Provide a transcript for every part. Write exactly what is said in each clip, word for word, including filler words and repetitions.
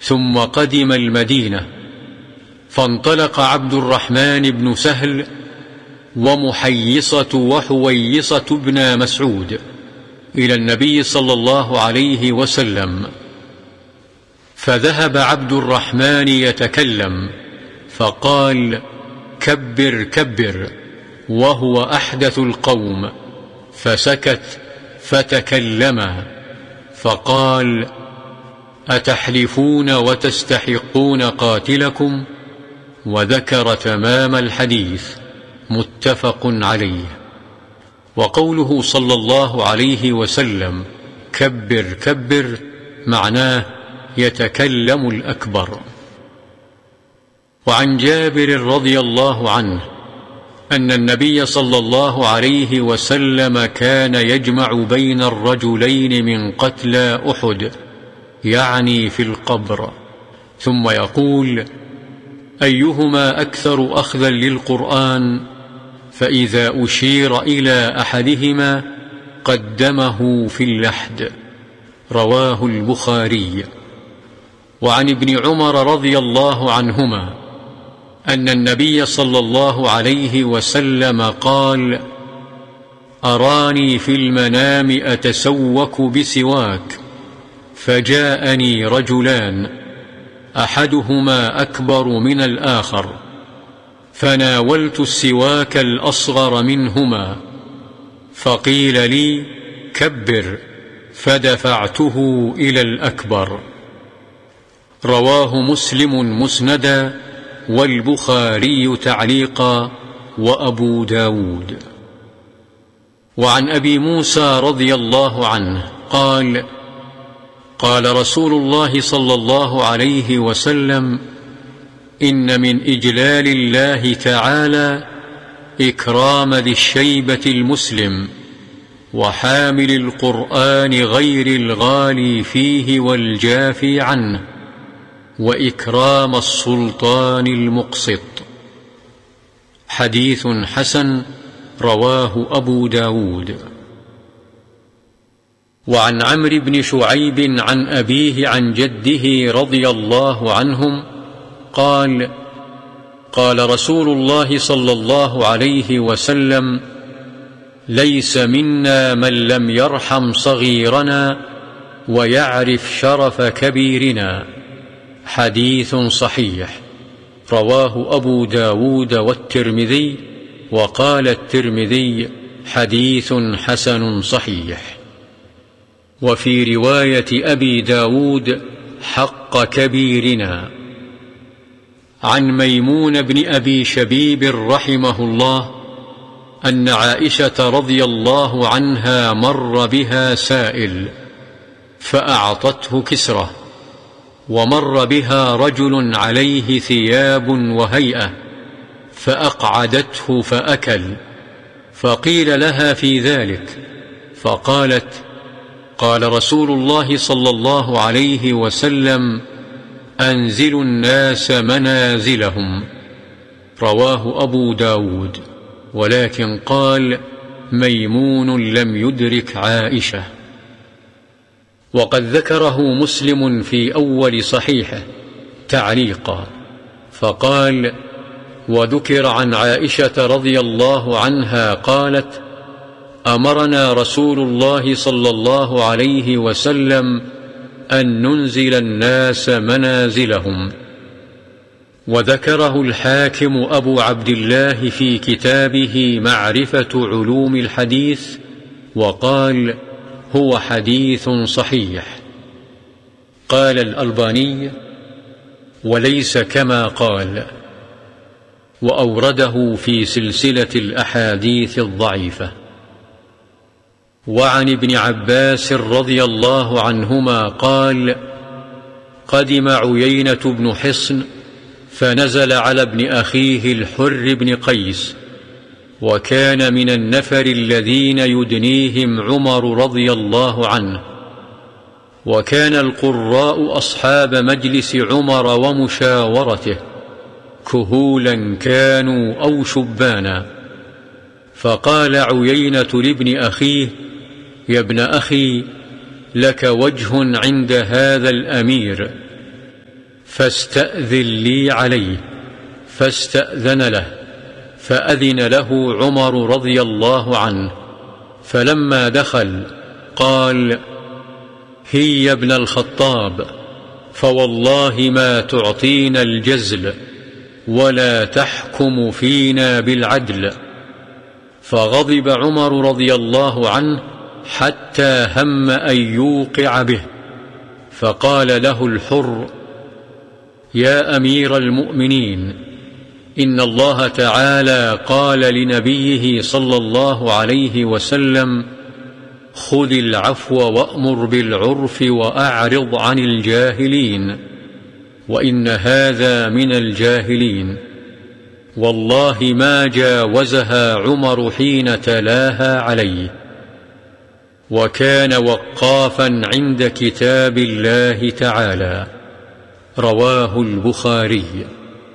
ثم قدم المدينة، فانطلق عبد الرحمن بن سهل ومحيصة وحويصة بن مسعود إلى النبي صلى الله عليه وسلم، فذهب عبد الرحمن يتكلم فقال: كبر كبر، وهو أحدث القوم، فسكت فتكلما، فقال: أتحلفون وتستحقون قاتلكم؟ وذكر تمام الحديث، متفق عليه. وقوله صلى الله عليه وسلم: كبر كبر، معناه يتكلم الأكبر. وعن جابر رضي الله عنه أن النبي صلى الله عليه وسلم كان يجمع بين الرجلين من قتلى أحد، يعني في القبر، ثم يقول: أيهما أكثر أخذا للقرآن؟ فإذا أشير إلى أحدهما قدمه في اللحد. رواه البخاري. وعن ابن عمر رضي الله عنهما أن النبي صلى الله عليه وسلم قال: أراني في المنام أتسوك بسواك، فجاءني رجلان أحدهما أكبر من الآخر، فناولت السواك الأصغر منهما، فقيل لي: كبر، فدفعته إلى الأكبر. رواه مسلم مسندا، والبخاري تعليقا، وأبو داود. وعن أبي موسى رضي الله عنه قال: قال رسول الله صلى الله عليه وسلم: إن من إجلال الله تعالى إكرام ذي الشيبة المسلم، وحامل القرآن غير الغالي فيه والجافي عنه، وإكرام السلطان المقسط. حديث حسن، رواه أبو داود. وعن عمرو بن شعيب عن أبيه عن جده رضي الله عنهم قال: قال رسول الله صلى الله عليه وسلم: ليس منا من لم يرحم صغيرنا ويعرف شرف كبيرنا. حديث صحيح، رواه أبو داود والترمذي، وقال الترمذي: حديث حسن صحيح. وفي رواية أبي داود: حق كبيرنا. عن ميمون بن أبي شبيب رحمه الله أن عائشة رضي الله عنها مر بها سائل فأعطته كسرة، ومر بها رجل عليه ثياب وهيئة فأقعدته فأكل، فقيل لها في ذلك فقالت: قال رسول الله صلى الله عليه وسلم: أنزلوا الناس منازلهم. رواه أبو داود، ولكن قال: ميمون لم يدرك عائشة. وقد ذكره مسلم في أول صحيحه تعليقا، فقال: وذكر عن عائشة رضي الله عنها قالت: أمرنا رسول الله صلى الله عليه وسلم أن ننزل الناس منازلهم. وذكره الحاكم أبو عبد الله في كتابه معرفة علوم الحديث، وقال: هو حديث صحيح. قال الألباني: وليس كما قال، وأورده في سلسلة الأحاديث الضعيفة. وعن ابن عباس رضي الله عنهما قال: قدم عيينة بن حصن فنزل على ابن أخيه الحر بن قيس، وكان من النفر الذين يدنيهم عمر رضي الله عنه، وكان القراء أصحاب مجلس عمر ومشاورته، كهولا كانوا أو شبانا. فقال عيينة لابن أخيه: يا ابن أخي، لك وجه عند هذا الأمير، فاستأذن لي عليه. فاستأذن له، فأذن له عمر رضي الله عنه، فلما دخل قال: هي يا ابن الخطاب، فوالله ما تعطينا الجزل ولا تحكم فينا بالعدل. فغضب عمر رضي الله عنه حتى هم أن يوقع به، فقال له الحر: يا أمير المؤمنين، إن الله تعالى قال لنبيه صلى الله عليه وسلم: خذ العفو وأمر بالعرف وأعرض عن الجاهلين، وإن هذا من الجاهلين. والله ما جاوزها عمر حين تلاها عليه، وكان وقافا عند كتاب الله تعالى. رواه البخاري.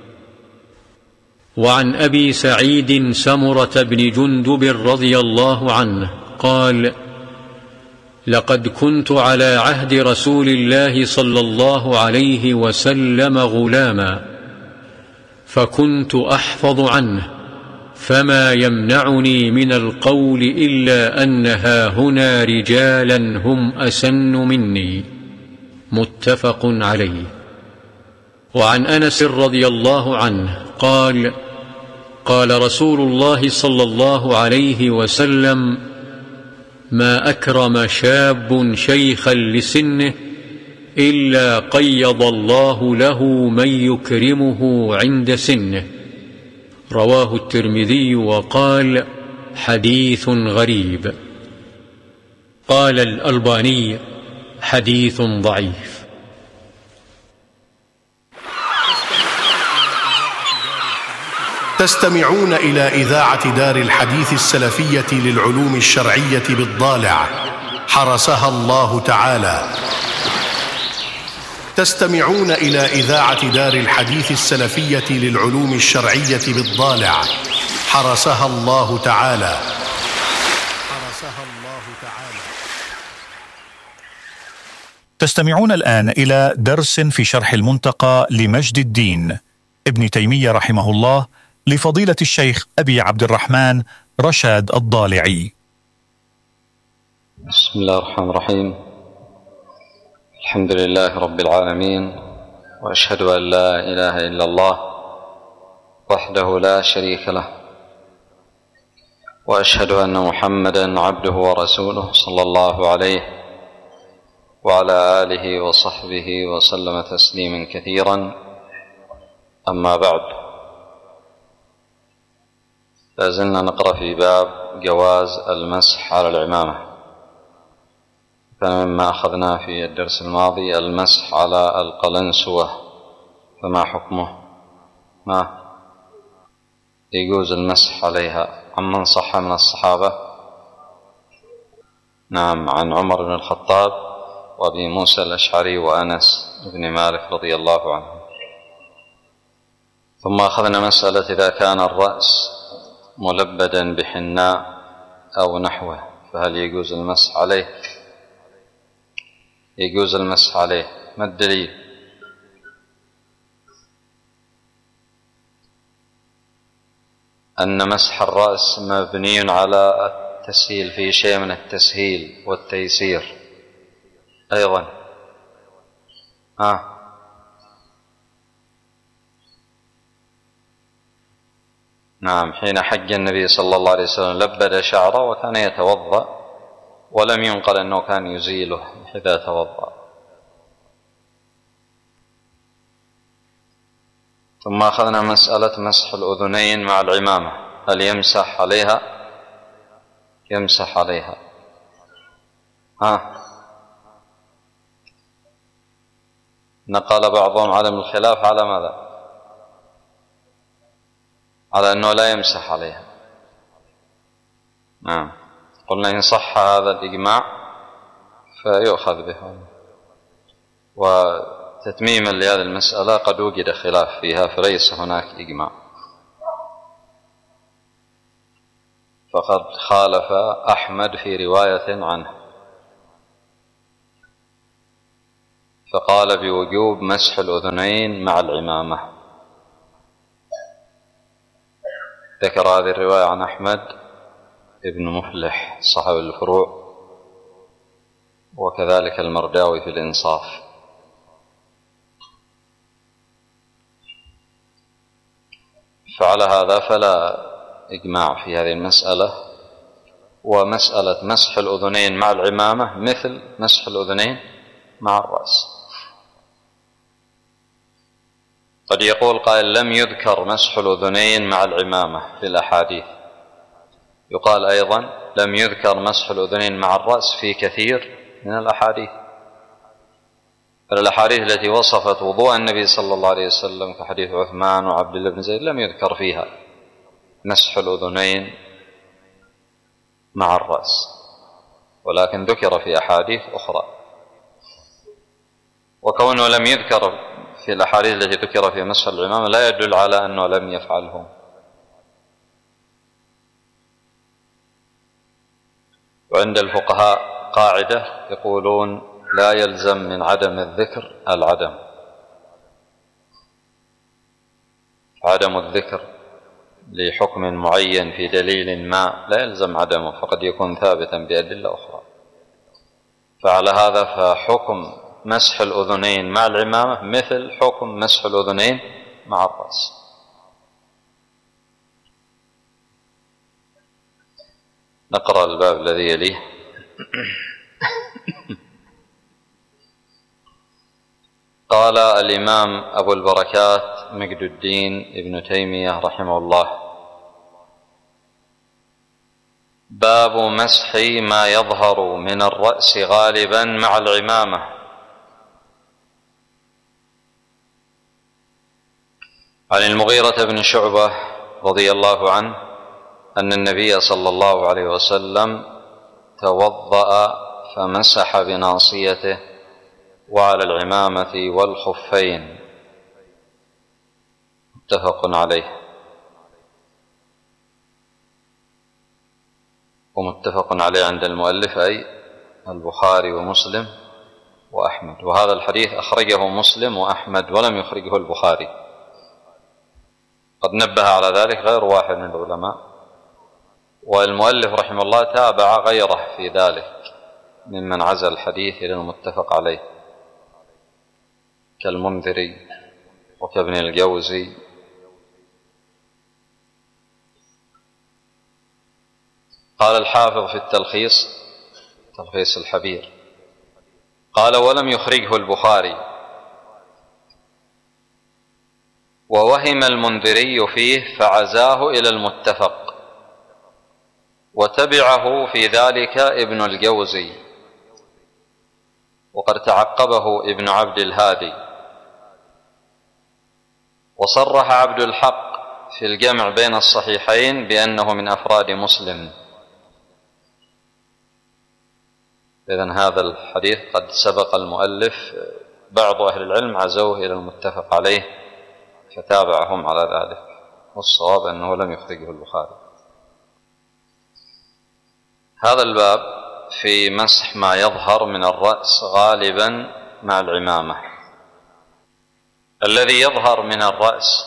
وعن أبي سعيد سمرة بن جندب رضي الله عنه قال: لقد كنت على عهد رسول الله صلى الله عليه وسلم غلاما، فكنت أحفظ عنه، فما يمنعني من القول إلا أن هاهنا رجالا هم أسن مني. متفق عليه. وعن أنس رضي الله عنه قال: قال رسول الله صلى الله عليه وسلم: ما أكرم شاب شيخا لسنه إلا قيض الله له من يكرمه عند سنه. رواه الترمذي وقال: حديث غريب. قال الألباني: حديث ضعيف. تستمعون إلى إذاعة دار الحديث السلفية للعلوم الشرعية بالضالع، حرسها الله تعالى. تستمعون إلى إذاعة دار الحديث السلفية للعلوم الشرعية بالضالع، حرسها الله تعالى. حرسها الله تعالى. تستمعون الآن إلى درس في شرح المنتقى لمجد الدين ابن تيمية رحمه الله لفضيلة الشيخ أبي عبد الرحمن رشاد الضالعي. بسم الله الرحمن الرحيم. الحمد لله رب العالمين، وأشهد أن لا إله إلا الله وحده لا شريك له، وأشهد أن محمدًا عبده ورسوله صلى الله عليه وعلى آله وصحبه وسلم تسليما كثيرا. أما بعد، لازلنا نقرأ في باب جواز المسح على العمامة. كان مما أخذنا في الدرس الماضي المسح على القلنسوة، فما حكمه؟ ما يجوز المسح عليها؟ عمن صح من الصحابة؟ نعم، عن عمر بن الخطاب وأبي موسى الأشعري وأنس بن مالك رضي الله عنه. ثم أخذنا مسألة إذا كان الرأس ملبدا بحناء أو نحوه فهل يجوز المسح عليه؟ يجوز المسح عليه. ما الدليل؟ أن مسح الرأس مبني على التسهيل، في شيء من التسهيل والتيسير أيضا. آه. نعم، حين حج النبي صلى الله عليه وسلم لبد شعره وكان يتوضأ، ولم ينقل أنه كان يزيله إذا توضأ. ثم أخذنا مسألة مسح الأذنين مع العمامة، هل يمسح عليها؟ يمسح عليها. ها. نقل بعضهم عدم الخلاف على ماذا؟ على أنه لا يمسح عليها. نعم، قلنا إن صح هذا الإجماع فيؤخذ به. وتتميما لهذه المسألة قد وجد خلاف فيها، فليس هناك إجماع، فقد خالف أحمد في رواية عنه، فقال بوجوب مسح الأذنين مع العمامة. ذكر هذه الرواية عن أحمد ابن مفلح صاحب الفروع، وكذلك المرداوي في الإنصاف. فعلى هذا فلا إجماع في هذه المسألة، ومسألة مسح الأذنين مع العمامة مثل مسح الأذنين مع الرأس. قد يقول قائل لم يذكر مسح الأذنين مع العمامة في الأحاديث، يقال أيضا لم يذكر مسح الأذنين مع الرأس في كثير من الأحاديث. فالأحاديث التي وصفت وضوء النبي صلى الله عليه وسلم كحديث عثمان وعبد الله بن زيد لم يذكر فيها مسح الأذنين مع الرأس، ولكن ذكر في أحاديث أخرى. وكونه لم يذكر في الأحاديث التي ذكر في مسح العمامة لا يدل على أنه لم يفعله. وعند الفقهاء قاعدة يقولون لا يلزم من عدم الذكر العدم. عدم الذكر لحكم معين في دليل ما لا يلزم عدمه، فقد يكون ثابتا بأدلة أخرى. فعلى هذا فحكم مسح الأذنين مع العمامة مثل حكم مسح الأذنين مع الرأس. نقرأ الباب الذي يليه. قال الإمام أبو البركات مجد الدين ابن تيمية رحمه الله: باب مسح ما يظهر من الرأس غالبا مع العمامة. عن المغيرة بن شعبة رضي الله عنه أن النبي صلى الله عليه وسلم توضأ فمسح بناصيته وعلى العمامة والخفين، متفق عليه. ومتفق عليه عند المؤلف أي البخاري ومسلم وأحمد، وهذا الحديث أخرجه مسلم وأحمد ولم يخرجه البخاري. قد نبه على ذلك غير واحد من العلماء، والمؤلف رحمه الله تابع غيره في ذلك ممن عزى الحديث إلى المتفق عليه كالمنذري وكابن الجوزي. قال الحافظ في التلخيص، تلخيص الحبير، قال: ولم يخرجه البخاري، ووهم المنذري فيه فعزاه إلى المتفق، وتبعه في ذلك ابن الجوزي، وقد تعقبه ابن عبد الهادي. وصرح عبد الحق في الجمع بين الصحيحين بأنه من أفراد مسلم. إذن هذا الحديث قد سبق المؤلف بعض أهل العلم عزوه إلى المتفق عليه فتابعهم على ذلك، والصواب أنه لم يخرجه البخاري. هذا الباب في مسح ما يظهر من الرأس غالبا مع العمامة. الذي يظهر من الرأس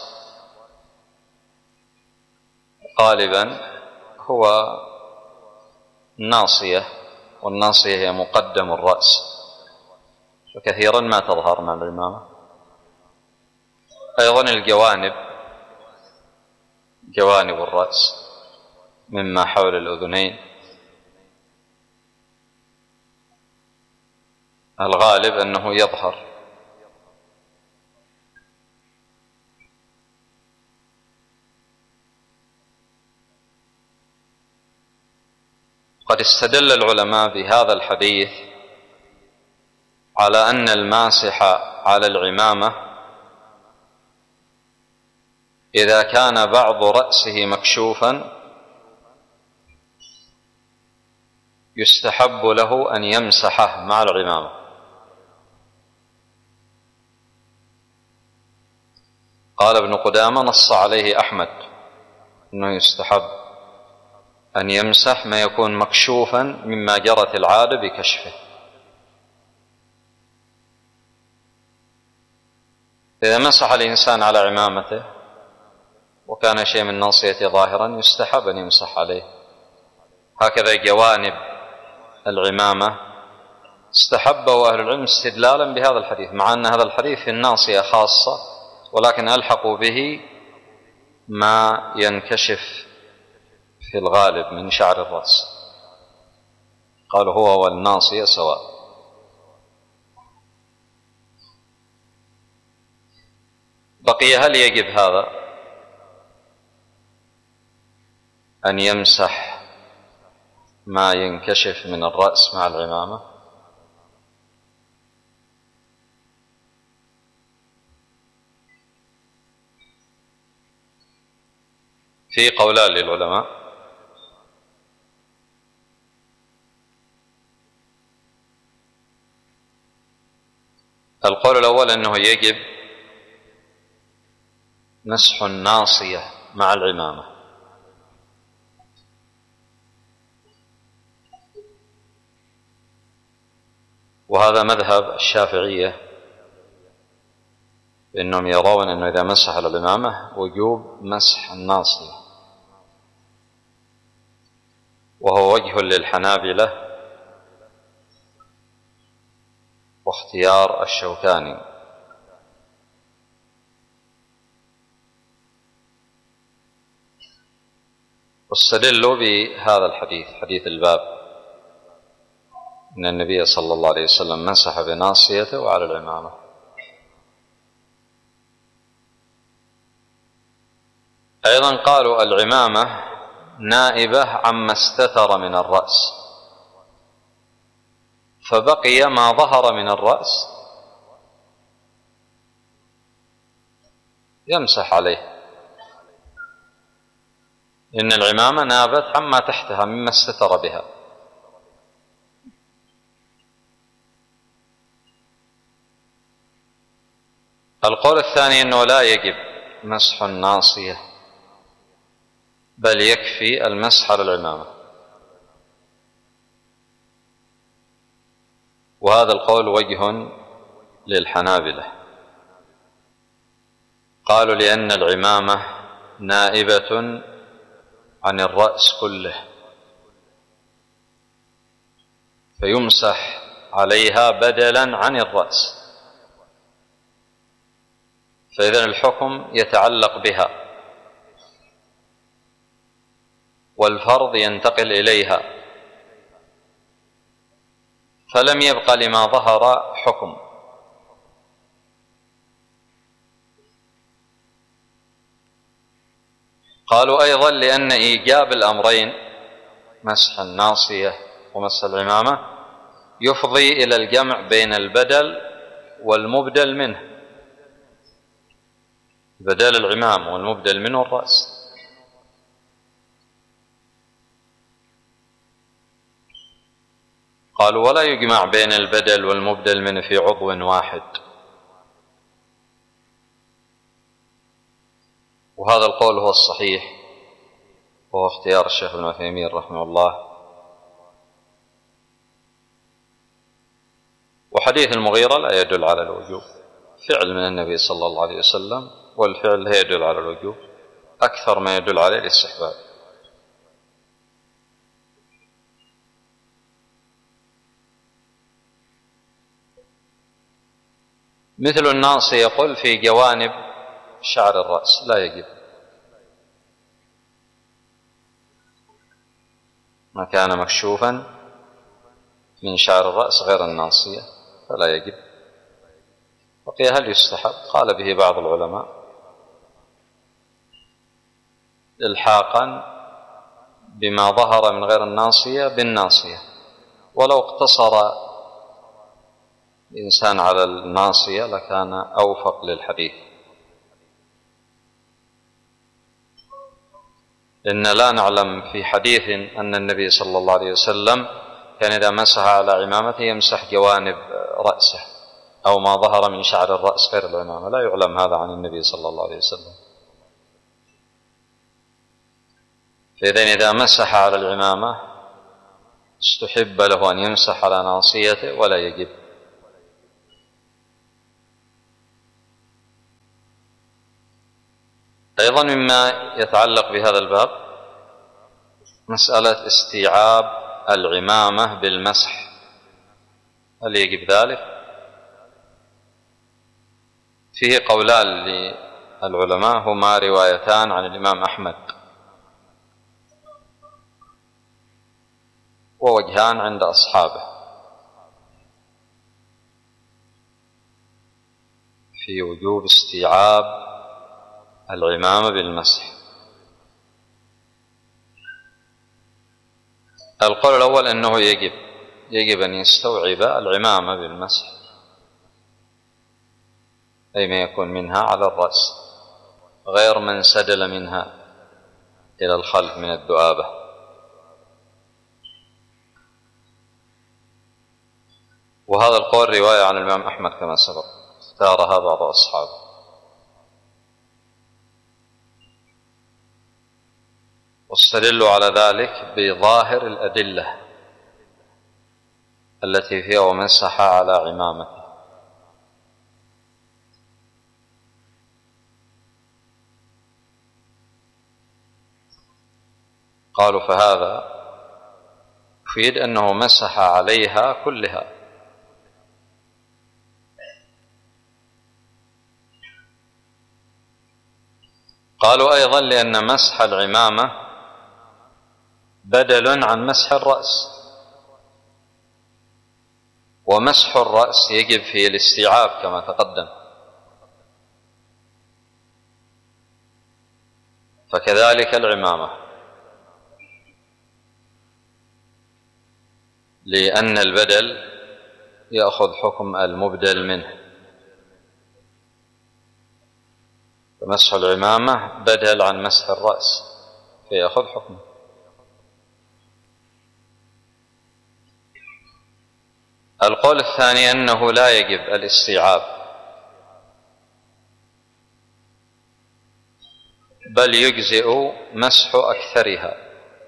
غالبا هو الناصية، والناصية هي مقدم الرأس، فكثيرا ما تظهر مع العمامة. أيضا الجوانب، جوانب الرأس مما حول الأذنين، الغالب أنه يظهر. قد استدل العلماء بهذا الحديث على أن الماسح على العمامة إذا كان بعض رأسه مكشوفا يستحب له أن يمسحه مع العمامة. قال ابن قدامة: نص عليه أحمد أنه يستحب أن يمسح ما يكون مكشوفا مما جرت العادة بكشفه. إذا مسح الإنسان على عمامته وكان شيء من ناصيته ظاهرا يستحب أن يمسح عليه. هكذا جوانب العمامة استحبه أهل العلم استدلالا بهذا الحديث، مع أن هذا الحديث في الناصية خاصة، ولكن ألحقوا به ما ينكشف في الغالب من شعر الرأس، قالوا هو والناصية سواء. بقي هل يجب هذا أن يمسح ما ينكشف من الرأس مع العمامة؟ في قولان للعلماء. القول الأول أنه يجب مسح الناصية مع العمامة، وهذا مذهب الشافعية، إنهم يرون أنه إذا مسح العمامة وجوب مسح الناصية، وهو وجه للحنابلة واختيار الشوكاني. واستدلوا بهذا الحديث، حديث الباب، أن النبي صلى الله عليه وسلم مسح بناصيته وعلى العمامة. أيضا قالوا العمامة نائبة عما استتر من الرأس، فبقي ما ظهر من الرأس يمسح عليه، إن العمامة نابت عما تحتها مما استتر بها. القول الثاني أنه لا يجب مسح الناصية، بل يكفي المسح على العمامة، وهذا القول وجه للحنابلة، قالوا لأن العمامة نائبة عن الرأس كله، فيمسح عليها بدلا عن الرأس، فإذن الحكم يتعلق بها والفرض ينتقل إليها، فلم يبق لما ظهر حكم. قالوا أيضا لأن إيجاب الأمرين، مسح الناصية ومسح العمامة، يفضي إلى الجمع بين البدل والمبدل منه، بدل العمام والمبدل منه الرأس. قالوا ولا يجمع بين البدل والمبدل منه في عضو واحد، وهذا القول هو الصحيح، وهو اختيار الشيخ ابن عثيمين رحمه الله. وحديث المغيرة لا يدل على الوجوب، فعل من النبي صلى الله عليه وسلم، والفعل لا يدل على الوجوب، أكثر ما يدل عليه الاستحباب. مثل الناص يقول في جوانب شعر الرأس لا يجب، ما كان مكشوفا من شعر الرأس غير الناصية فلا يجب. بقي هل يستحب؟ قال به بعض العلماء إلحاقا بما ظهر من غير الناصية بالناصية، ولو اقتصر الإنسان على الناصية لكان أوفق للحديث، إن لا نعلم في حديث أن النبي صلى الله عليه وسلم كان إذا مسح على عمامته يمسح جوانب رأسه أو ما ظهر من شعر الرأس غير العمامة، لا يعلم هذا عن النبي صلى الله عليه وسلم. فإذا إذا مسح على العمامة استحب له أن يمسح على ناصيته ولا يجب. أيضا مما يتعلق بهذا الباب مسألة استيعاب العمامة بالمسح، هل يجب ذلك؟ فيه قولان للعلماء هما روايتان عن الإمام أحمد ووجهان عند أصحابه في وجوب استيعاب العمامة بالمسح. القول الأول أنه يجب يجب أن يستوعب العمامة بالمسح، أي ما يكون منها على الرأس غير من سدل منها إلى الخلف من الذؤابة. وهذا القول رواية عن الإمام أحمد كما سبق، اختارها بعض أصحابه. واستدلوا على ذلك بظاهر الأدلة التي فيها ومسح على عمامته. قالوا فهذا يفيد أنه مسح عليها كلها، قالوا أيضا لأن مسح العمامة بدل عن مسح الرأس، ومسح الرأس يجب فيه الاستيعاب كما تقدم، فكذلك العمامة، لأن البدل يأخذ حكم المبدل منه، فمسح العمامة بدل عن مسح الرأس فيأخذ حكمه. القول الثاني أنه لا يجب الاستيعاب، بل يجزئ مسح أكثرها،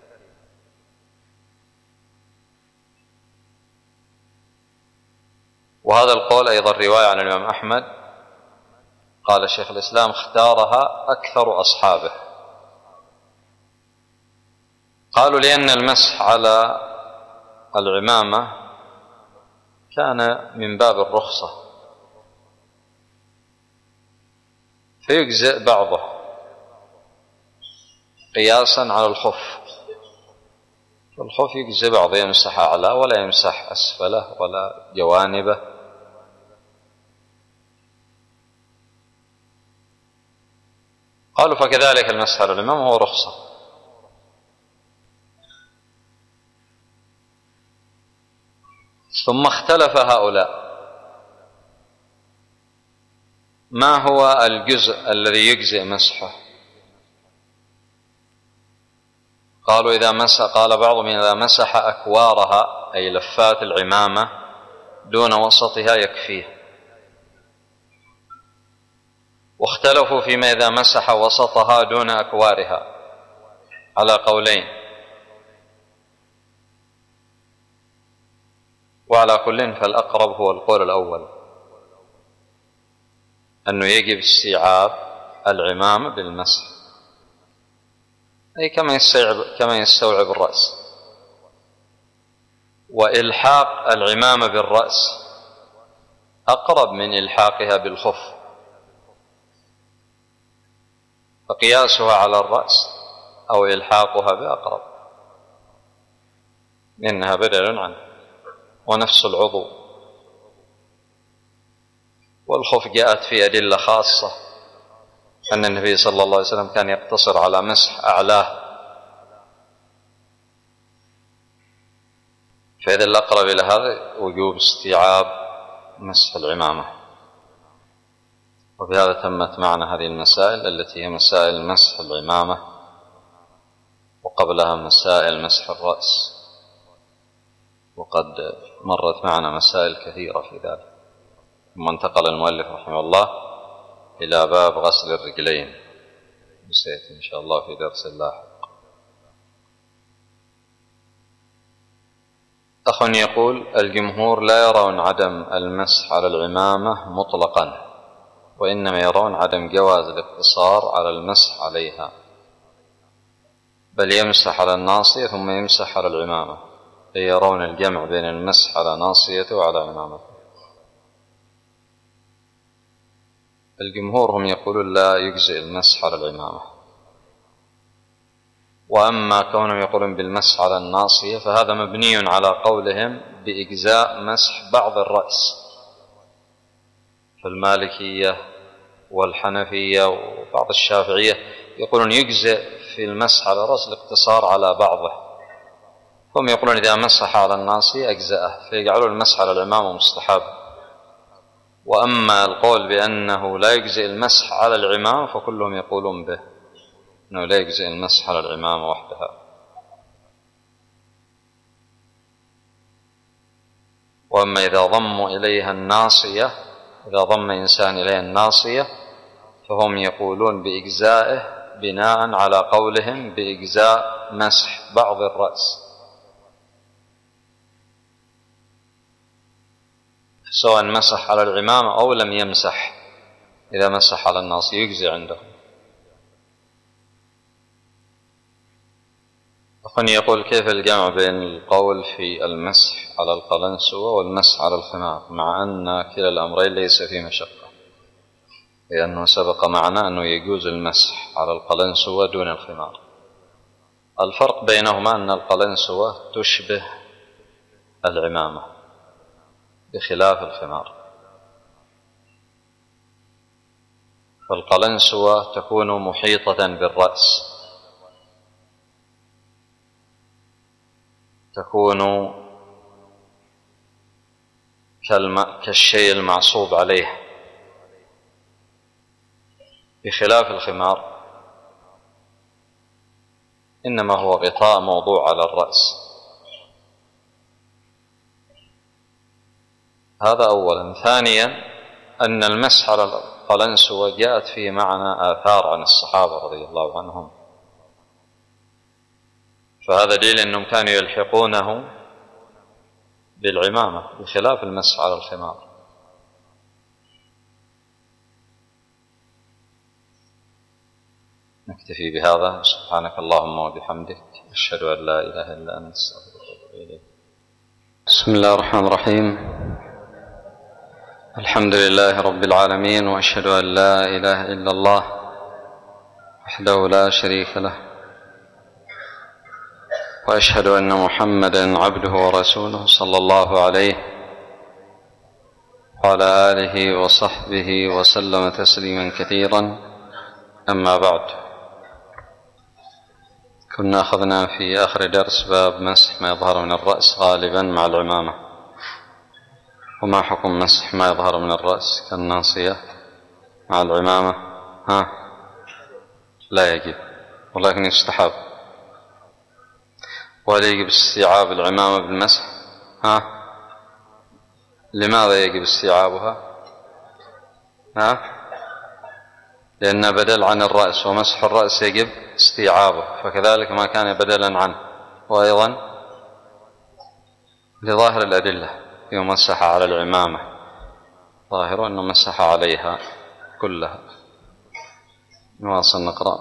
وهذا القول أيضا رواية عن الإمام أحمد، قال شيخ الإسلام اختارها أكثر أصحابه. قالوا لأن المسح على العمامة كان من باب الرخصة، فيجزئ بعضه قياسا على الخف، والخف يجزئ بعضه، يمسح أعلى ولا يمسح أسفله ولا جوانبه. قالوا فكذلك المسح على العمامة هو رخصة. ثم اختلف هؤلاء ما هو الجزء الذي يجزئ مسحه. قالوا إذا مسح، قال بعضهم إذا مسح أكوارها أي لفات العمامة دون وسطها يكفيه، واختلفوا فيما إذا مسح وسطها دون أكوارها على قولين، وعلى كل فالأقرب هو القول الأول أنه يجب استيعاب العمامة بالمسح، أي كما يستوعب كما يستوعب الرأس، وإلحاق العمامة بالرأس أقرب من إلحاقها بالخف، فقياسها على الرأس أو إلحاقها بأقرب، إنها بدل عنه ونفس العضو. والخف جاءت في أدلة خاصة أن النبي صلى الله عليه وسلم كان يقتصر على مسح أعلاه، فإذا الأقرب إلى هذا وجوب استيعاب مسح العمامة. وبهذا تمت معنا هذه المسائل التي هي مسائل مسح العمامة، وقبلها مسائل مسح الرأس، وقد مرت معنا مسائل كثيرة في ذلك. ثم انتقل المؤلف رحمه الله إلى باب غسل الرجلين، سيأتي إن شاء الله في درس لاحق. أخ يقول الجمهور لا يرون عدم المسح على العمامة مطلقا، وإنما يرون عدم جواز الاقتصار على المسح عليها، بل يمسح على الناصية ثم يمسح على العمامة، يرون الجمع بين المسح على ناصيته وعلى عمامته. الجمهور هم يقولون لا يجزئ المسح على العمامة، وأما كونهم يقولون بالمسح على الناصية فهذا مبني على قولهم بإجزاء مسح بعض الرأس، فالمالكية والحنفية وبعض الشافعية يقولون يجزئ في المسح على الرأس الاقتصار على بعضه، هم يقولون إذا مسح على الناصية أجزأه، فيجعلون المسح على العمامة مستحب. وأما القول بأنه لا يجزئ المسح على العمامة فكلهم يقولون به أنه لا يجزئ المسح على العمامة وحدها. وأما إذا ضموا إليها الناصية، إذا ضم إنسان إليها الناصية فهم يقولون بإجزائه بناء على قولهم بإجزاء مسح بعض الرأس، سواء مسح على العمامة أو لم يمسح، إذا مسح على الناصية يجزي عندهم. أخواني يقول كيف الجمع بين القول في المسح على القلنسوة والمسح على الخمار مع أن كلا الأمرين ليس فيه مشقة، لأنه سبق معنا أنه يجوز المسح على القلنسوة دون الخمار. الفرق بينهما أن القلنسوة تشبه العمامة بخلاف الخمار، فالقلنسوة تكون محيطة بالرأس، تكون كالشيء المعصوب عليه، بخلاف الخمار إنما هو غطاء موضوع على الرأس. هذا أولا. ثانيا أن المسح على القلنسوة جاءت فيه معنى آثار عن الصحابة رضي الله عنهم، فهذا دليل أنهم كانوا يلحقونه بالعمامة بخلاف المسح على الخمار. نكتفي بهذا. سبحانك اللهم وبحمدك، أشهد أن لا إله إلا أنت، أستغفرك وأتوب إليك. بسم الله الرحمن الرحيم. الحمد لله رب العالمين، وأشهد أن لا إله إلا الله وحده لا شريك له، وأشهد أن محمدا عبده ورسوله صلى الله عليه وعلى آله وصحبه وسلم تسليما كثيرا. أما بعد، كنا أخذنا في آخر درس باب مسح ما يظهر من الرأس غالبا مع العمامة. وما حكم مسح ما يظهر من الرأس كالناصية مع العمامة؟ ها، لا يجب، ولكن يستحب. وهل يجب استيعاب العمامة بالمسح؟ ها، لماذا يجب استيعابها؟ ها، لأن بدل عن الرأس، ومسح الرأس يجب استيعابه، فكذلك ما كان بدلا عنه. وأيضا لظاهر الأدلة يوم مسح على العمامة، ظاهر أنه مسح عليها كلها. نواصل نقرأ.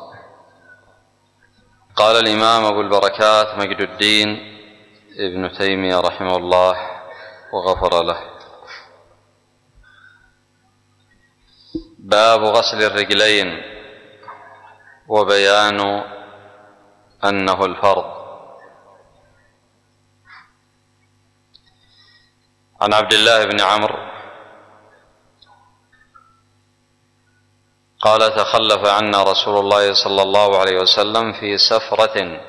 قال الإمام أبو البركات مجد الدين ابن تيمية رحمه الله وغفر له: باب غسل الرجلين وبيان أنه الفرض. عن عبد الله بن عمرو قال: تخلف عنا رسول الله صلى الله عليه وسلم في سفرة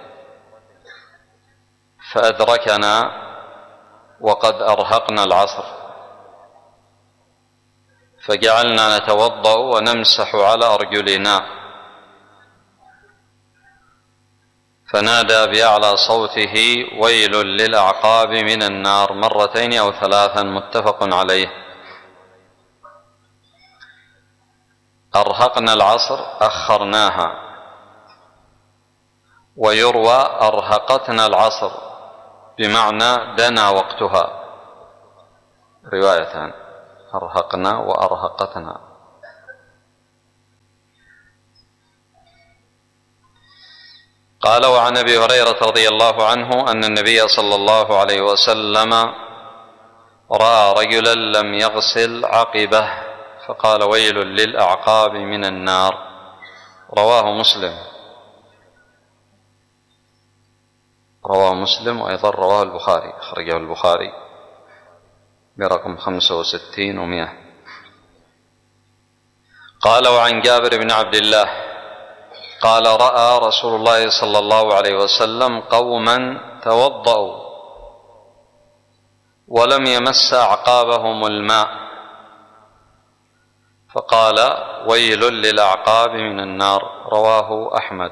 فأدركنا وقد أرهقنا العصر، فجعلنا نتوضأ ونمسح على أرجلنا، فنادى بأعلى صوته: ويل للأعقاب من النار، مرتين أو ثلاثا، متفق عليه. أرهقنا العصر أخرناها، ويروى أرهقتنا العصر بمعنى دنا وقتها، روايتان: أرهقنا وأرهقتنا. قال: وعن أبي هريرة رضي الله عنه أن النبي صلى الله عليه وسلم رأى رجلا لم يغسل عقبه فقال: ويل للأعقاب من النار. رواه مسلم رواه مسلم وأيضا رواه البخاري، أخرجه البخاري برقم خمسة وستين ومئة. قال: وعن جابر بن عبد الله قال: رأى رسول الله صلى الله عليه وسلم قوما توضأوا ولم يمس أعقابهم الماء فقال: ويل للأعقاب من النار. رواه أحمد.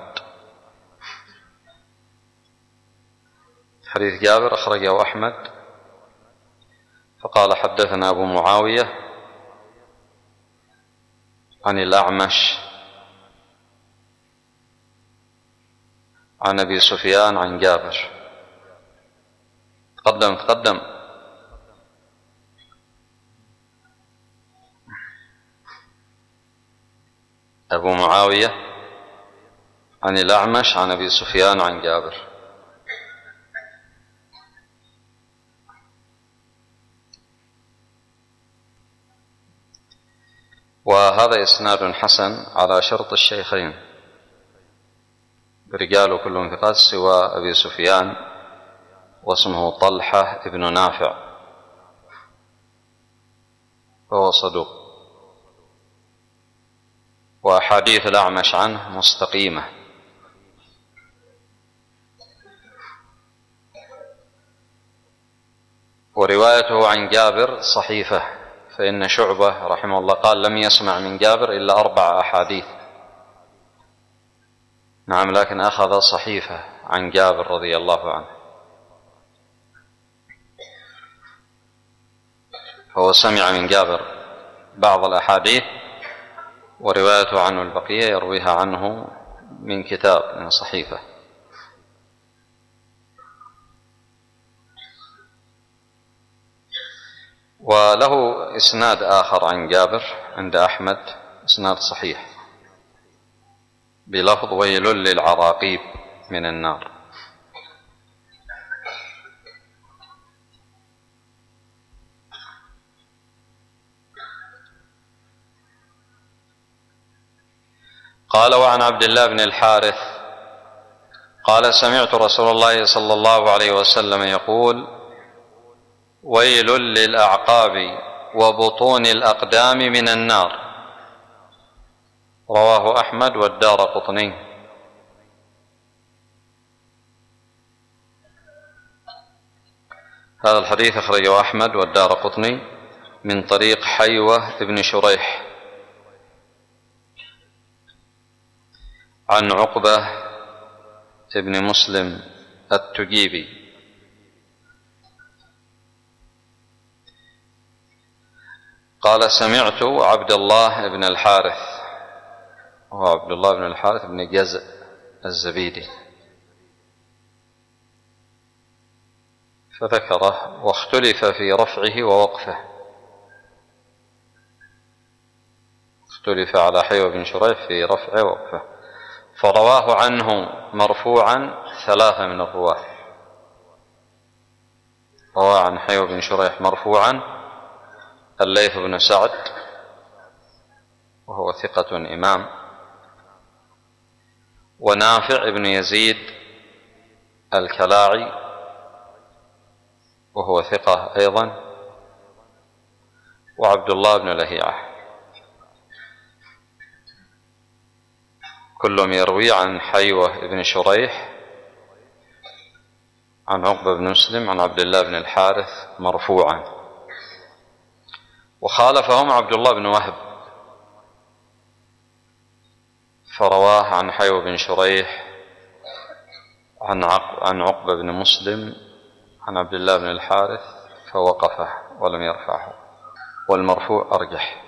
حديث جابر أخرجه أحمد. فقال: حدثنا أبو معاوية عن الأعمش عن أبي سفيان عن جابر. تقدم تقدم أبو معاوية عن الأعمش عن أبي سفيان عن جابر. وهذا إسناد حسن على شرط الشيخين، برجال كلهم ثقات سوى أبي سفيان واسمه طلحة ابن نافع فهو صدوق، وأحاديث الأعمش عنه مستقيمة. وروايته عن جابر صحيفة، فإن شعبة رحمه الله قال: لم يسمع من جابر إلا أربع أحاديث. نعم، لكن أخذ صحيفة عن جابر رضي الله عنه، فهو سمع من جابر بعض الأحاديث، وروايته عنه البقية يرويها عنه من كتاب من صحيفة. وله إسناد آخر عن جابر عند أحمد، إسناد صحيح بلفظ: ويل للعراقيب من النار. قال: وعن عبد الله بن الحارث قال: سمعت رسول الله صلى الله عليه وسلم يقول: ويل للأعقاب وبطون الأقدام من النار. رواه أحمد والدارقطني. هذا الحديث أخرجه أحمد والدارقطني من طريق حيوة بن شريح عن عقبة بن مسلم التجيبي قال: سمعت عبد الله بن الحارث، وهو عبد الله بن الحارث بن جزء الزبيدي، فذكره واختلف في رفعه ووقفه، اختلف على حيوة بن شريح في رفعه ووقفه، فرواه عنه مرفوعا ثلاثة من الرواة. رواه عن حيوة بن شريح مرفوعا الليث بن سعد وهو ثقة إمام، ونافع بن يزيد الكلاعي وهو ثقة أيضا، وعبد الله بن لهيعة، كلهم يروي عن حيوة بن شريح عن عقبة بن مسلم عن عبد الله بن الحارث مرفوعا. وخالفهم عبد الله بن وهب فرواه عن حيوة بن شريح عن عن عقبة بن مسلم عن عبد الله بن الحارث فوقفه ولم يرفعه، والمرفوع أرجح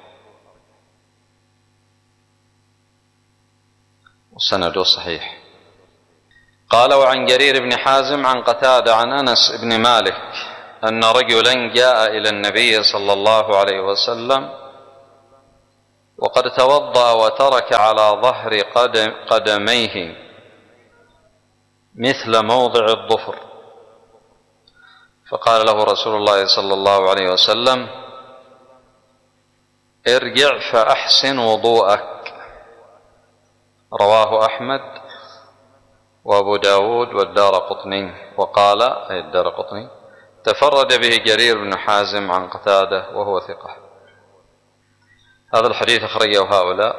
وسنده صحيح. قال: وعن جرير بن حازم عن قتادة عن أنس بن مالك أن رجلا جاء إلى النبي صلى الله عليه وسلم وقد توضأ وترك على ظهر قدم قدميه مثل موضع الظفر، فقال له رسول الله صلى الله عليه وسلم: ارجع فأحسن وضوءك. رواه أحمد وأبو داود والدارقطني. وقال أي الدارقطني: تفرد به جرير بن حازم عن قتادة وهو ثقة. هذا الحديث أخرجه هؤلاء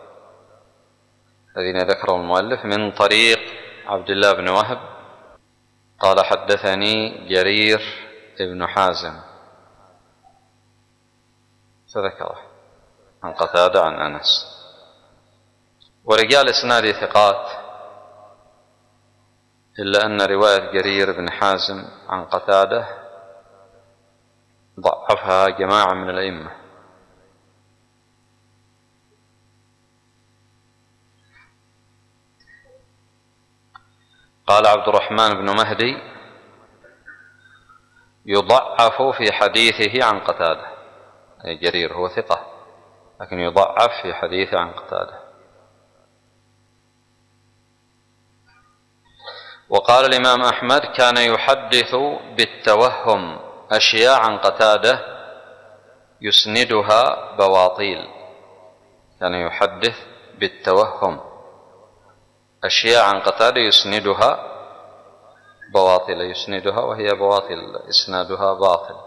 الذين ذكروا المؤلف من طريق عبد الله بن وهب قال: حدثني جرير بن حازم، فذكره عن قتادة عن أنس. ورجال إسناد ثقات، إلا أن رواية جرير بن حازم عن قتادة ضعفها جماعة من الأئمة. قال عبد الرحمن بن مهدي: يضعف في حديثه عن قتادة، أي جرير هو ثقة لكن يضعف في حديثه عن قتادة. وقال الإمام أحمد: كان يحدث بالتوهم أشياء عن قتادة يسندها بواطيل. كان يحدث بالتوهم أشياء عن قتادة يسندها بواطل، يسندها وهي بواطل، إسنادها باطل.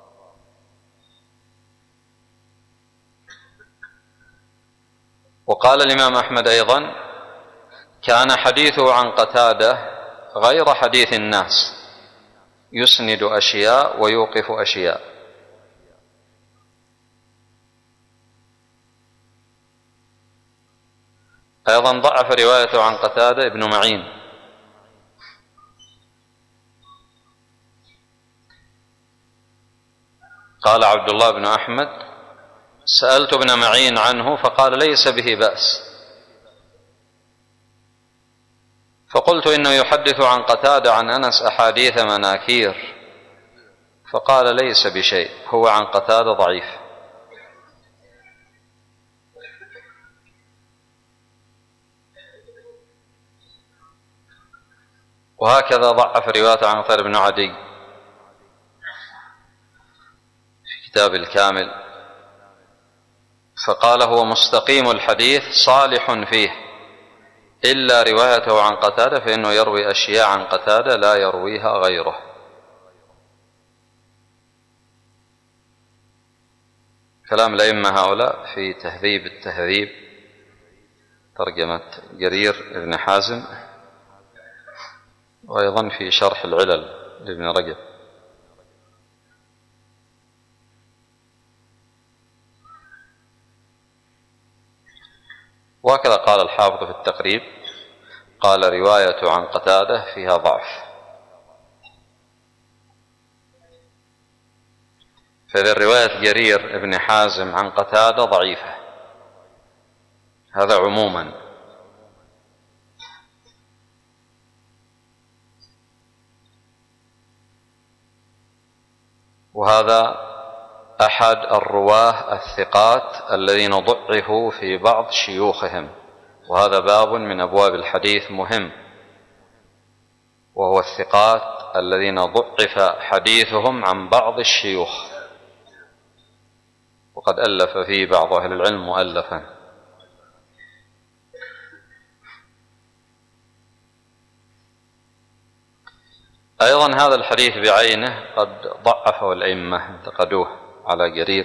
وقال الإمام أحمد أيضا: كان حديثه عن قتادة غير حديث الناس، يسند أشياء ويوقف أشياء. أيضا ضعف روايته عن قتادة ابن معين. قال عبد الله بن أحمد: سألت ابن معين عنه فقال: ليس به بأس. فقلت: إنه يحدث عن قتادة عن أنس أحاديث مناكير. فقال: ليس بشيء، هو عن قتادة ضعيف. وهكذا ضعف رواية عن قتادة بن عدي في كتاب الكامل، فقال: هو مستقيم الحديث صالح فيه، إلا روايته عن قتادة فإنه يروي أشياء عن قتادة لا يرويها غيره. كلام الأئمة هؤلاء في تهذيب التهذيب، ترجمة جرير بن حازم، وأيضا في شرح العلل لابن رجب. وهكذا قال الحافظ في التقريب، قال: رواية عن قتادة فيها ضعف. فإذا رواية جرير بن حازم عن قتادة ضعيفة، هذا عموما. وهذا أحد الرواه الثقات الذين ضعفوا في بعض شيوخهم، وهذا باب من أبواب الحديث مهم، وهو الثقات الذين ضعف حديثهم عن بعض الشيوخ، وقد ألف فيه بعض أهل العلم مؤلفا. أيضا هذا الحديث بعينه قد ضعفه الأئمة، انتقدوه على جرير.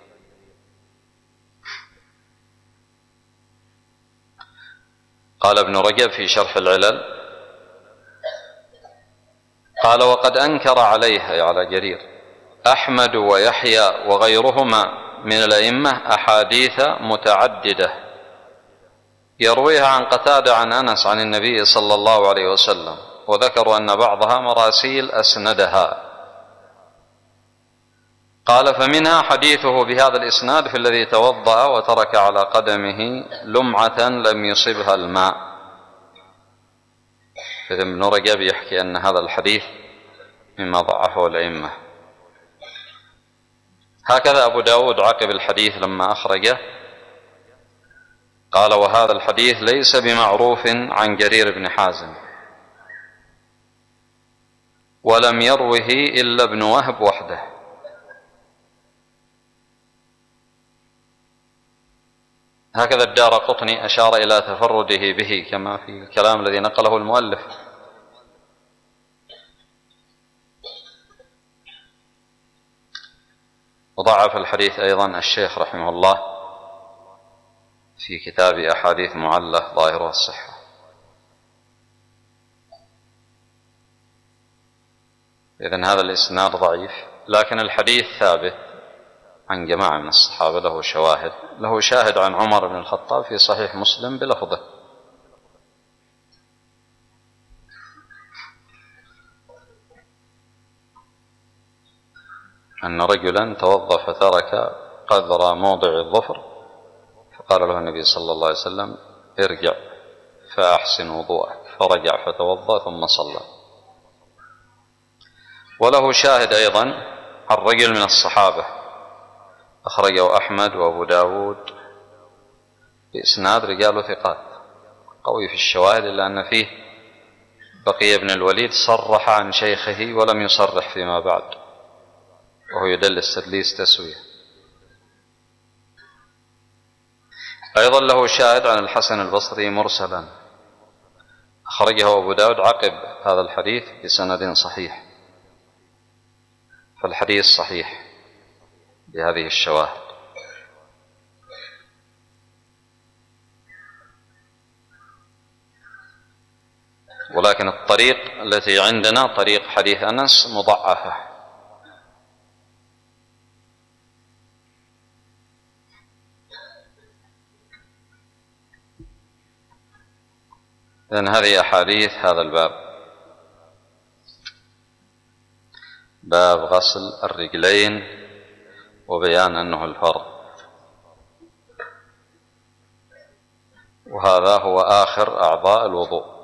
قال ابن رجب في شرح العلل، قال: وقد أنكر عليها على جرير أحمد ويحيى وغيرهما من الأئمة أحاديث متعددة يرويها عن قتادة عن أنس عن النبي صلى الله عليه وسلم، وذكروا أن بعضها مراسيل أسندها. قال: فمنها حديثه بهذا الإسناد في الذي توضأ وترك على قدمه لمعة لم يصبها الماء. إذن ابن رجب يحكي أن هذا الحديث مما ضعفه الأئمة. هكذا أبو داود عقب الحديث لما أخرجه قال: وهذا الحديث ليس بمعروف عن جرير بن حازم، ولم يروه إلا ابن وهب وحده. هكذا الدارقطني أشار إلى تفرده به كما في الكلام الذي نقله المؤلف. وضعف الحديث أيضا الشيخ رحمه الله في كتاب أحاديث معلة ظاهرها الصحة. إذن هذا الإسناد ضعيف، لكن الحديث ثابت عن جماعة من الصحابة، له شواهد، له شاهد عن عمر بن الخطاب في صحيح مسلم بلفظه: أن رجلا توضأ فترك قدر موضع الظفر، فقال له النبي صلى الله عليه وسلم: ارجع فأحسن وضوءك، فرجع فتوضأ ثم صلى. وله شاهد أيضا عن رجل من الصحابة أخرجه أحمد وأبو داود بإسناد رجال ثقات، قوي في الشواهد، إلا أن فيه بقي بن الوليد صرح عن شيخه ولم يصرح فيما بعد، وهو يدلس تدليس تسوية. أيضا له شاهد عن الحسن البصري مرسلا، أخرجه أبو داود عقب هذا الحديث بسند صحيح، فالحديث صحيح بهذه الشواهد. ولكن الطريق التي عندنا طريق حديث أنس مضعفة. إذن هذه أحاديث هذا الباب، باب غسل الرجلين وبيان أنه الفرض. وهذا هو آخر أعضاء الوضوء.